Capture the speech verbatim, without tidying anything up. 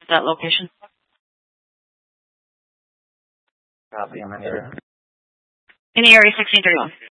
that location? Copy, I'm in area. In the area sixteen thirty-one.